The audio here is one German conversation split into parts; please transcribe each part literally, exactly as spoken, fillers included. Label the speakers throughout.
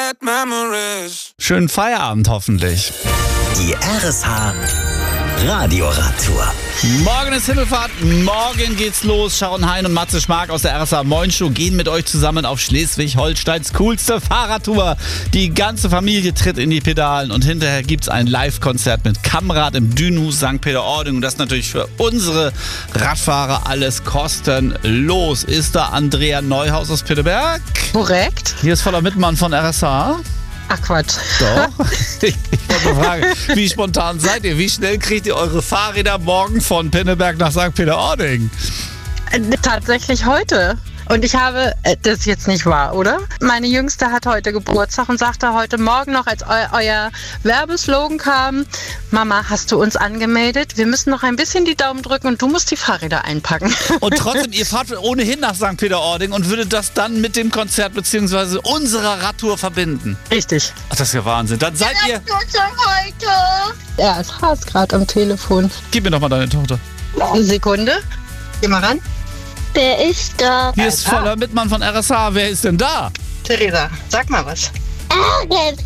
Speaker 1: bad memories.
Speaker 2: Schönen Feierabend hoffentlich.
Speaker 3: Die R S H Radioradtour.
Speaker 2: Morgen ist Himmelfahrt, morgen geht's los. Sharon Hein und Matze Schmark aus der R S H Moin Show gehen mit euch zusammen auf Schleswig-Holsteins coolste Fahrradtour. Die ganze Familie tritt in die Pedalen und hinterher gibt's ein Live-Konzert mit Kammrad im Dünenhus Sankt Peter-Ording. Und das ist natürlich für unsere Radfahrer alles kostenlos. Ist da Andrea Neuhaus aus Pitteberg?
Speaker 4: Korrekt.
Speaker 2: Hier ist voller Mitmann von R S H.
Speaker 4: Ach Quatsch.
Speaker 2: Doch. Ich wollte nur fragen, wie spontan seid ihr? Wie schnell kriegt ihr eure Fahrräder morgen von Pinneberg nach Sankt Peter-Ording?
Speaker 4: Äh, Tatsächlich heute. Und ich habe, äh, das ist jetzt nicht wahr, oder? Meine Jüngste hat heute Geburtstag und sagte heute Morgen noch, als eu- euer Werbeslogan kam, Mama, hast du uns angemeldet? Wir müssen noch ein bisschen die Daumen drücken und du musst die Fahrräder einpacken.
Speaker 2: Und trotzdem, ihr fahrt ohnehin nach Sankt Peter-Ording und würdet das dann mit dem Konzert bzw. unserer Radtour verbinden.
Speaker 4: Richtig.
Speaker 2: Ach, das ist ja Wahnsinn. Dann seid ihr...
Speaker 4: Ja, es rast gerade am Telefon.
Speaker 2: Gib mir doch mal deine Tochter.
Speaker 4: Eine Sekunde. Geh mal ran.
Speaker 5: Wer ist da?
Speaker 2: Hier ist voller Mitmann von R S H. Wer ist denn da?
Speaker 4: Theresa, sag mal was.
Speaker 5: Agnes.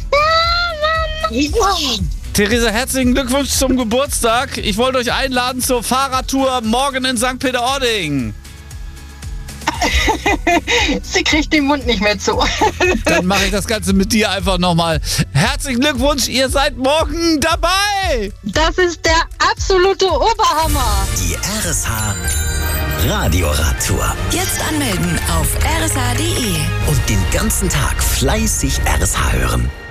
Speaker 2: Theresa, herzlichen Glückwunsch zum Geburtstag. Ich wollte euch einladen zur Fahrradtour morgen in Sankt Peter-Ording.
Speaker 4: Sie kriegt den Mund nicht mehr zu.
Speaker 2: Dann mache ich das Ganze mit dir einfach nochmal. Herzlichen Glückwunsch, ihr seid morgen dabei.
Speaker 4: Das ist der absolute Oberhammer.
Speaker 3: Die R S H Radioradtour.
Speaker 6: Jetzt anmelden auf r s h punkt d e.
Speaker 3: Und den ganzen Tag fleißig R S H hören.